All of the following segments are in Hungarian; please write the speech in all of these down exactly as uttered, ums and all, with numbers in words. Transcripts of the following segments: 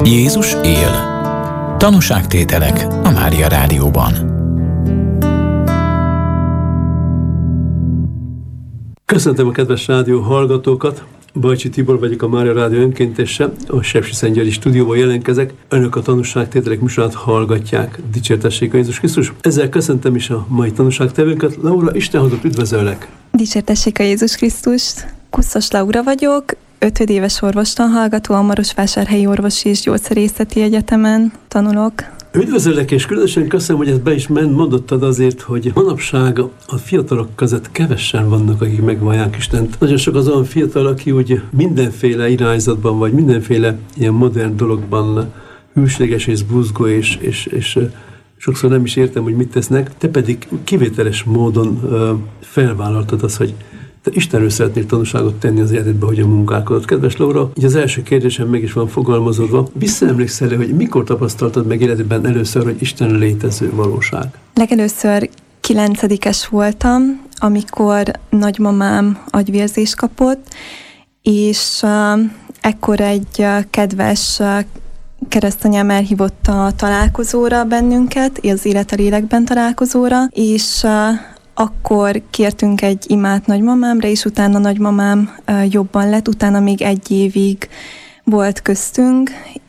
Jézus él. Tanúságtételek a Mária Rádióban. Köszöntöm a kedves rádió hallgatókat! Bajcsi Tibor vagyok, a Mária Rádió önkéntese, a Sepsiszentgyörgyi stúdióban jelentkezek. Önök a Tanúságtételek műsorát hallgatják. Dicsértessék a Jézus Krisztus! Ezzel köszöntöm is a mai tanúságtevőnket. Laura, Isten hozott, üdvözöllek! Dicsértessék a Jézus Krisztust! Kuszos Laura vagyok, ötödéves orvostanhallgató, a Marosvásárhelyi Orvosi és Gyógyszerészeti Egyetemen tanulok. Üdvözöllek, és különösen köszönöm, hogy ezt be is ment, mondottad azért, hogy manapság a fiatalok között kevesen vannak, akik megvallják Istent. Nagyon sok az olyan fiatal, aki úgy mindenféle irányzatban, vagy mindenféle ilyen modern dologban hűséges és buzgó, és, és, és sokszor nem is értem, hogy mit tesznek. Te pedig kivételes módon felvállaltad azt, hogy te Istenről szeretnél tanúságot tenni az életedbe, hogy a munkálkodott. Kedves Laura, így az első kérdésem meg is van fogalmazódva. Visszaemlékszel, hogy mikor tapasztaltad meg életedben először, hogy Isten létező valóság? Legelőször kilencedikes voltam, amikor nagymamám agyvérzést kapott, és uh, ekkor egy uh, kedves uh, keresztanyám elhívott a találkozóra bennünket, az Élet a Lélekben találkozóra, és uh, akkor kértünk egy imát nagymamámra, és utána nagymamám uh, jobban lett, utána még egy évig volt köztünk,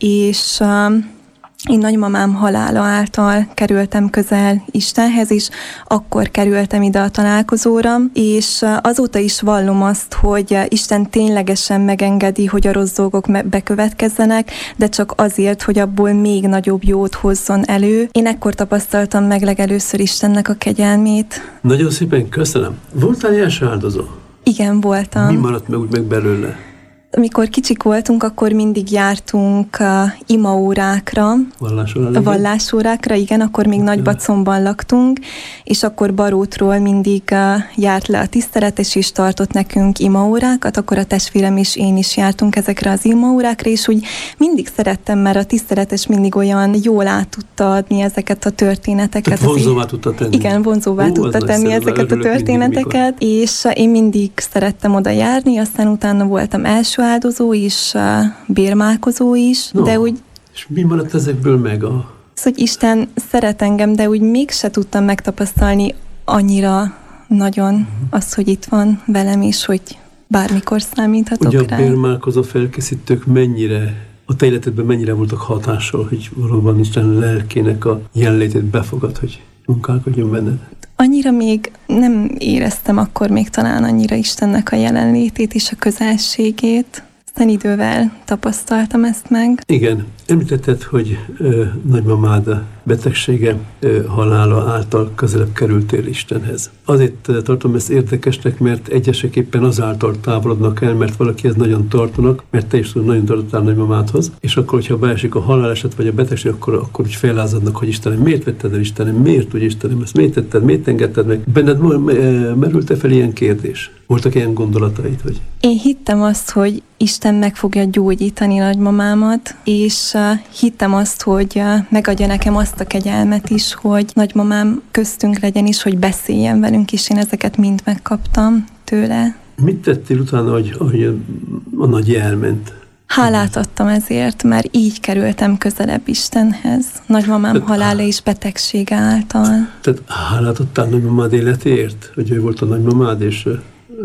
és uh, én nagymamám halála által kerültem közel Istenhez, és akkor kerültem ide a találkozóra, és uh, azóta is vallom azt, hogy uh, Isten ténylegesen megengedi, hogy a rossz dolgok me- bekövetkezzenek, de csak azért, hogy abból még nagyobb jót hozzon elő. Én ekkor tapasztaltam meg legelőször Istennek a kegyelmét. Nagyon szépen köszönöm. Voltál első áldozó? Igen, voltam. Mi maradt meg úgy meg belőle? Amikor kicsik voltunk, akkor mindig jártunk uh, imaórákra, Vallásórákra, vallásórákra, igen, akkor még Nagybacomban laktunk, és akkor Barótról mindig uh, járt le a tisztelet, és is tartott nekünk imaórákat, akkor a testvérem és én is jártunk ezekre az imaórákra, és úgy mindig szerettem, mert a tiszteletes mindig olyan jól át tudta adni ezeket a történeteket. Tehát vonzóvá tudta tenni. Igen, vonzóvá Ó, tudta tenni ezeket a történeteket, mindig, és uh, én mindig szerettem oda járni, aztán utána voltam első áldozó is, bérmálkozó is, no, de úgy... És mi maradt ezekből meg a... Az, hogy Isten szeret engem, de úgy mégse tudtam megtapasztalni annyira nagyon uh-huh. azt, hogy itt van velem, és hogy bármikor számíthatok ugye rá. Ugye a bérmálkozó felkészítők mennyire, a te életedben mennyire voltak hatással, hogy valóban Isten lelkének a jelenlétét befogad, hogy munkálkodjon benned? Annyira még nem éreztem akkor még talán annyira Istennek a jelenlétét és a közelségét. Aztán idővel tapasztaltam ezt meg. Igen, említetted, hogy ö, nagymamád betegsége, ö, halála által közelebb kerültél Istenhez. Azért tartom ezt érdekesnek, mert egyesek éppen azáltal távolodnak el, mert valakihez nagyon tartanak, mert te is nagyon tartottál nagymamádhoz, és akkor, hogyha beesik a haláleset vagy a betegség, akkor, akkor úgy fellázadnak, hogy Istenem, miért vetted el Istenem, miért úgy Istenem, ezt miért tetted, miért engedted meg? Benned merült-e fel ilyen kérdés? Voltak ilyen gondolataid, hogy... Én hittem azt, hogy Isten meg fogja gyógyítani nagymamámat, és uh, hittem azt, hogy uh, megadja nekem azt a kegyelmet is, hogy nagymamám köztünk legyen is, hogy beszéljen velünk, és én ezeket mind megkaptam tőle. Mit tettél utána, hogy, hogy a nagy elment? Hálát adtam ezért, mert így kerültem közelebb Istenhez. Nagymamám tehát, halála és betegsége által. Tehát hálát adtál nagymamád életéért? Hogy ő volt a nagymamád, és... Uh,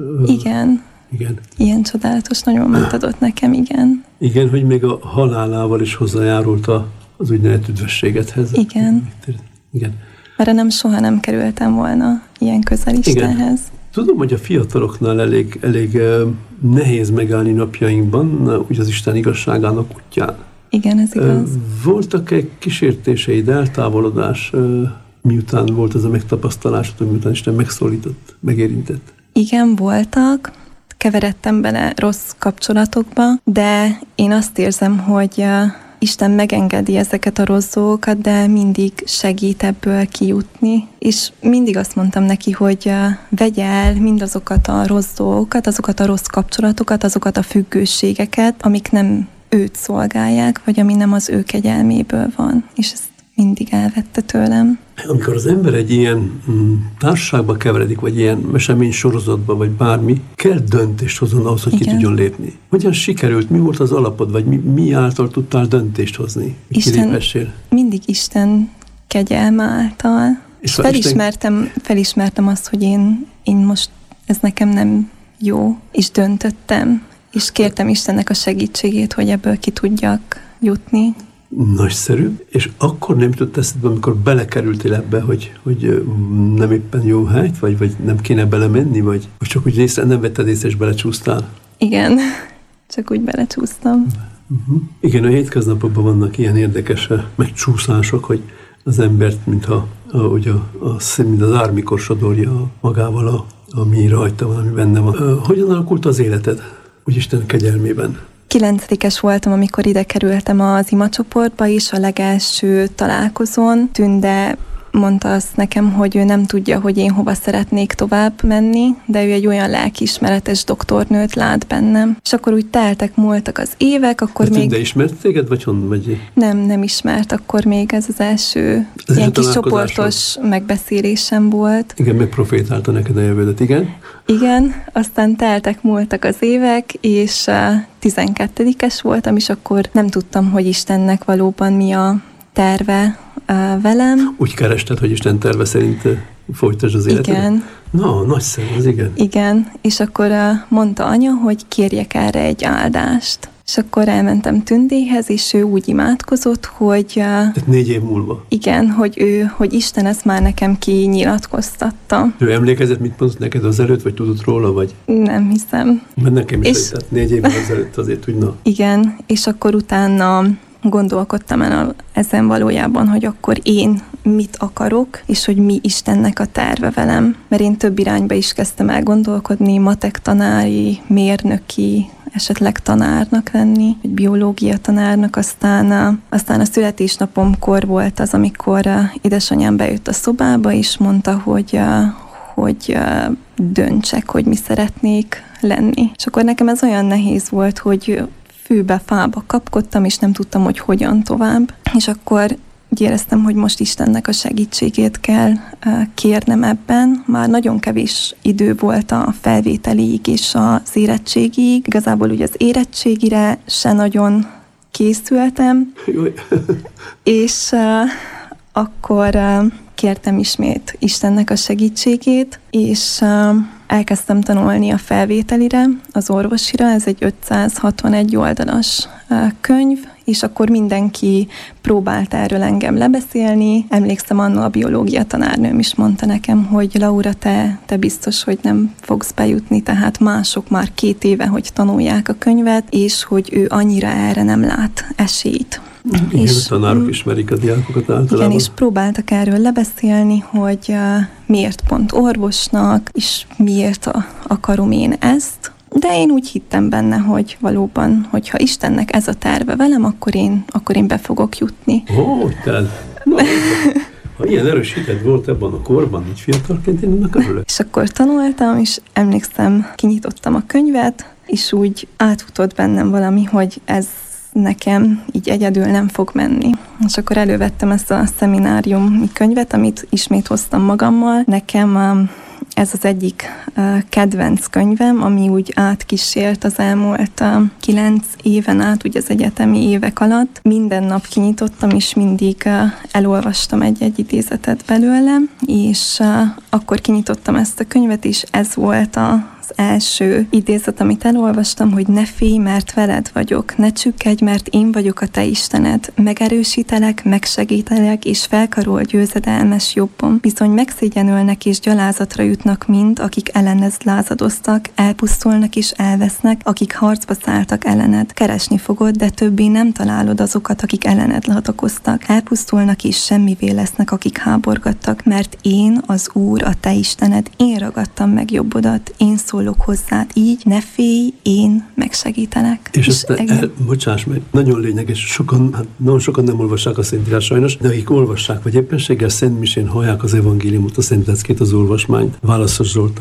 igen. Igen. Ilyen csodálatos nagymamát adott nekem, igen. Igen, hogy még a halálával is hozzájárult az úgynevezett üdvösségedhez. Igen. Igen. Mert nem soha nem kerültem volna ilyen közel Istenhez. Igen. Tudom, hogy a fiataloknál elég, elég uh, nehéz megállni napjainkban, uh, úgy az Isten igazságának útján. Igen, ez igaz. Uh, voltak-e kísértéseid, eltávolodás, uh, miután volt ez a megtapasztalásod, miután Isten megszólított, megérintett? Igen, voltak. Keveredtem bele rossz kapcsolatokba, de én azt érzem, hogy uh, Isten megengedi ezeket a rossz dolgokat, de mindig segít ebből kijutni. És mindig azt mondtam neki, hogy uh, vegye el mindazokat a rossz dolgokat, azokat a rossz kapcsolatokat, azokat a függőségeket, amik nem őt szolgálják, vagy ami nem az ő kegyelméből van. És ezt mindig elvette tőlem. Amikor az ember egy ilyen mm, társaságba keveredik, vagy ilyen esemény sorozatba, vagy bármi, kell döntést hozzon ahhoz, hogy Igen. ki tudjon lépni. Hogyan sikerült? Mi volt az alapod, vagy mi, mi által tudtál döntést hozni? Isten, mindig Isten kegyelme által. És felismertem, Isten... felismertem azt, hogy én, én most ez nekem nem jó, és döntöttem, és kértem Istennek a segítségét, hogy ebből ki tudjak jutni. Nagyszerű, és akkor nem jutott eszedbe, amikor belekerültél ebbe, hogy, hogy nem éppen jó helyt, vagy, vagy nem kéne belemenni, vagy, vagy csak úgy észre, nem vetted észre, és belecsúsztál? Igen, csak úgy belecsúsztam. Uh-huh. Igen, a hétköznapokban vannak ilyen érdekes megcsúszások, hogy az embert, mintha a, ugye a, a, mint az ármikor sodorja magával, a, ami rajta van, ami benne van. Hogyan alakult az életed, úgy Isten kegyelmében? Kilencedikes voltam, amikor ide kerültem az imacsoportba is, a legelső találkozón. Tünde mondta azt nekem, hogy ő nem tudja, hogy én hova szeretnék tovább menni, de ő egy olyan lelkiismeretes doktornőt lát bennem. És akkor úgy teltek, múltak az évek, akkor de még... Tünde ismert téged, vagy honnan vagy? Nem, nem ismert, akkor még ez az első ez ilyen kis csoportos megbeszélésem volt. Igen, megprofétálta neked a jövődet, igen? Igen, aztán teltek, múltak az évek, és tizenkettedikes voltam, és akkor nem tudtam, hogy Istennek valóban mi a terve uh, velem. Úgy kerested, hogy Isten terve szerint folytasd az életed? Igen. Na, nagyszerű, az igen. Igen, és akkor uh, mondta anya, hogy kérjek erre egy áldást. És akkor elmentem Tündéhez, és ő úgy imádkozott, hogy... Uh, Tehát négy év múlva? Igen, hogy ő, hogy Isten ezt már nekem kinyilatkoztatta. Ő emlékezett, mit mondott neked azelőtt, vagy tudott róla, vagy? Nem hiszem. Mert nekem is, és... tehát négy évvel azelőtt azért tudna. Igen, és akkor utána gondolkodtam el ezen valójában, hogy akkor én mit akarok, és hogy mi Istennek a terve velem. Mert én több irányba is kezdtem el gondolkodni, matek tanári, mérnöki, esetleg tanárnak lenni, vagy biológia tanárnak, aztán a, aztán a születésnapomkor volt az, amikor a édesanyám bejött a szobába, és mondta, hogy, hogy döntsek, hogy mi szeretnék lenni. És akkor nekem ez olyan nehéz volt, hogy fűbe, fába kapkodtam, és nem tudtam, hogy hogyan tovább. És akkor úgy éreztem, hogy most Istennek a segítségét kell kérnem ebben. Már nagyon kevés idő volt a felvételiig és az érettségiig. Igazából ugye az érettségire se nagyon készültem. És uh, akkor uh, kértem ismét Istennek a segítségét, és uh, elkezdtem tanulni a felvételire, az orvosira. Ez egy ötszázhatvanegy oldalas uh, könyv, és akkor mindenki próbált erről engem lebeszélni. Emlékszem, anno a biológia tanárnőm is mondta nekem, hogy Laura, te, te biztos, hogy nem fogsz bejutni, tehát mások már két éve, hogy tanulják a könyvet, és hogy ő annyira erre nem lát esélyt. Igen, és, a tanárok ismerik a diákokat általában. Igen, és próbáltak erről lebeszélni, hogy uh, miért pont orvosnak, és miért a, akarom én ezt. De én úgy hittem benne, hogy valóban, hogyha Istennek ez a terve velem, akkor én, akkor én be fogok jutni. Ó, tehát, na, ha ilyen erős hited volt ebben a korban, így fiatalként, én ennek örülök. És akkor tanultam, és emlékszem, kinyitottam a könyvet, és úgy átfutott bennem valami, hogy ez nekem így egyedül nem fog menni. És akkor elővettem ezt a szemináriumi könyvet, amit ismét hoztam magammal. Nekem ez az egyik kedvenc könyvem, ami úgy átkísért az elmúlt kilenc éven át, ugye az egyetemi évek alatt. Minden nap kinyitottam, és mindig elolvastam egy-egy idézetet belőle, és akkor kinyitottam ezt a könyvet, és ez volt a első idézet, amit elolvastam, hogy ne félj, mert veled vagyok, ne csükkedj, mert én vagyok a te Istened, megerősítelek, megsegítelek, és felkarol győzedelmes jobbom. Bizony megszégyenülnek és gyalázatra jutnak mind, akik ellened lázadoztak, elpusztulnak és elvesznek, akik harcba szálltak ellened. Keresni fogod, de többé nem találod azokat, akik ellened hadakoztak. Elpusztulnak és semmivé lesznek, akik háborgattak, mert én, az Úr, a te Istened, én ragadtam meg jobbodat, én szólok hozzád így, ne félj, én megsegítelek. És, és ezt, egész... el, bocsáss meg, nagyon lényeges, sokan, hát nagyon sokan nem olvassák a Szentírás sajnos, de akik olvassák, vagy éppenséggel Szent Misén hallják az evangéliumot, a Szent Leckét, az olvasmányt, Válaszos Zoltán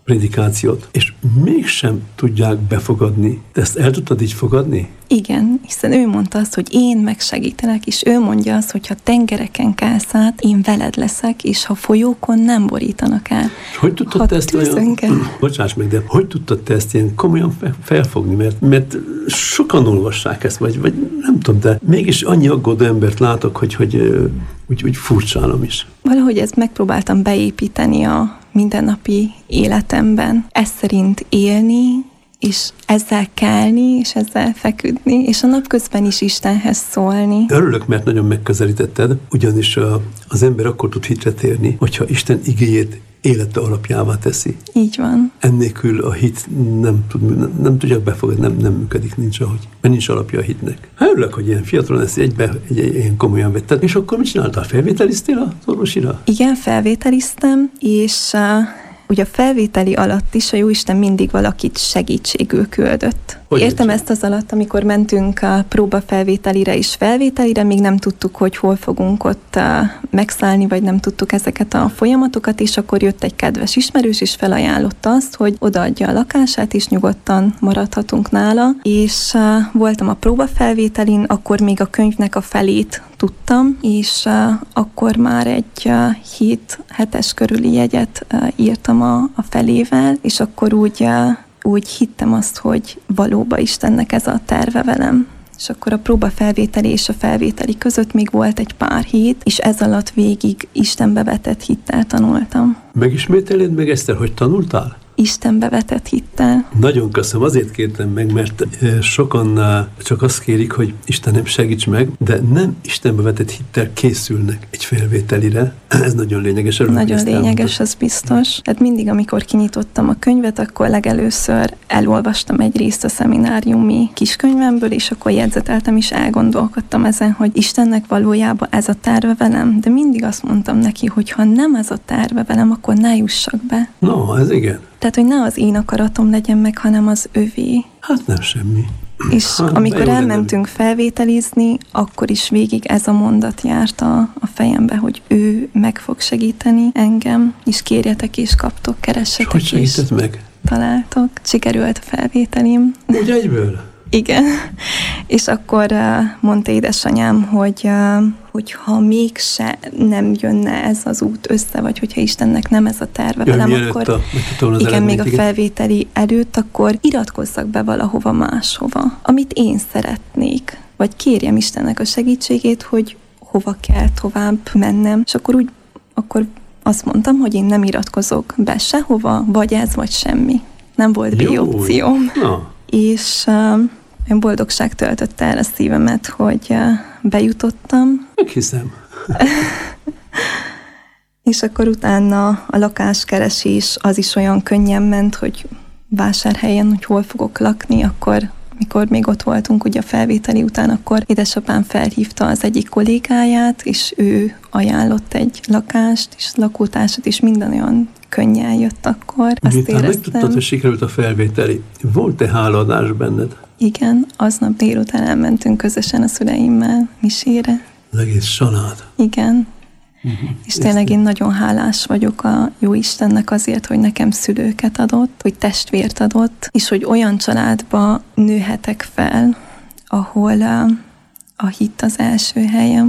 prédikációt, és mégsem tudják befogadni. Te ezt el tudtad így fogadni? Igen, hiszen ő mondta azt, hogy én megsegítenek, és ő mondja azt, hogy ha tengereken kelsz át, én veled leszek, és ha folyókon nem borítanak el. És hogy tudtad te ezt olyan... Bocsáss meg, de hogy tudtad te ezt ilyen komolyan felfogni? Mert, mert sokan olvassák ezt, vagy, vagy nem tudom, de mégis annyi aggódó embert látok, hogy, hogy úgy, úgy furcsálom is. Valahogy ezt megpróbáltam beépíteni a mindennapi életemben. Ez szerint élni, és ezzel kelni, és ezzel feküdni, és a napközben is Istenhez szólni. Örülök, mert nagyon megközelítetted, ugyanis a, az ember akkor tud hitre térni, hogyha Isten igéjét élete alapjává teszi. Így van. Ennélkül a hit nem, tud, nem, nem tudja befogadni, nem, nem működik, nincs ahogy. Mert nincs alapja a hitnek. Hát örülök, hogy ilyen fiatalon ezt egybe, egy, egy, ilyen komolyan vetted. És akkor mit csináltál? Felvételiztél az orvosira? Igen, felvételiztem, és uh, ugye a felvételi alatt is a Jóisten mindig valakit segítségül küldött. Hogy Értem ezt az alatt, amikor mentünk a próbafelvételire és felvételire, még nem tudtuk, hogy hol fogunk ott uh, megszállni, vagy nem tudtuk ezeket a folyamatokat, és akkor jött egy kedves ismerős, és felajánlotta azt, hogy odaadja a lakását, és nyugodtan maradhatunk nála. És uh, voltam a próbafelvételin, akkor még a könyvnek a felét tudtam, és uh, akkor már egy uh, hét hetes körüli jegyet uh, írtam a, a felével, és akkor úgy uh, úgy hittem azt, hogy valóban Istennek ez a terve velem. És akkor a próbafelvételi és a felvételi között még volt egy pár hét, és ez alatt végig Istenbe vetett hittel tanultam. Megismételed meg, Eszter, hogy tanultál? Istenbe vetett hittel. Nagyon köszönöm, azért kértem meg, mert sokan csak azt kérik, hogy Istenem segíts meg, de nem Istenbe vetett hittel készülnek egy felvételire. Ez nagyon lényeges. Örülök, nagyon lényeges, az biztos. Tehát mindig, amikor kinyitottam a könyvet, akkor legelőször elolvastam egy részt a szemináriumi kiskönyvemből, és akkor jegyzeteltem, és elgondolkodtam ezen, hogy Istennek valójában ez a terve velem, de mindig azt mondtam neki, hogy ha nem ez a terve velem, akkor ne jussak be. No, ez igen. Tehát, hogy ne az én akaratom legyen meg, hanem az övé. Hát nem semmi. És hát, amikor elmentünk felvételizni, akkor is végig ez a mondat járt a, a fejembe, hogy ő meg fog segíteni engem, és kérjetek és kaptok, keressetek és hogy segített meg? Találtok. Sikerült a felvételim. Úgy egyből? Igen. És akkor uh, mondta édesanyám, hogy, uh, hogy ha mégse nem jönne ez az út össze, vagy hogyha Istennek nem ez a terve ja, velem, akkor a, igen, még a felvételi előtt, akkor iratkozzak be valahova máshova, amit én szeretnék. Vagy kérjem Istennek a segítségét, hogy hova kell tovább mennem. És akkor úgy, akkor azt mondtam, hogy én nem iratkozok be sehova, vagy ez, vagy semmi. Nem volt B opcióm. Na. És uh, boldogság töltötte el a szívemet, hogy uh, bejutottam. Meghiszem. És akkor utána a lakáskeresés az is olyan könnyen ment, hogy vásárhelyen, hogy hol fogok lakni, akkor mikor még ott voltunk ugye a felvételi után, akkor édesapám felhívta az egyik kollégáját, és ő ajánlott egy lakást, és lakótársat, és minden olyan könnyen jött akkor. Azt éreztem. Megtudtad, hogy sikerült a felvételi. Volt-e hálaadás benned? Igen, aznap délután elmentünk közösen a szüleimmel misére. Az egész család. Igen. Uh-huh. És tényleg én nagyon hálás vagyok a jó Istennek azért, hogy nekem szülőket adott, hogy testvért adott, és hogy olyan családba nőhetek fel, ahol a, a hit az első helyem.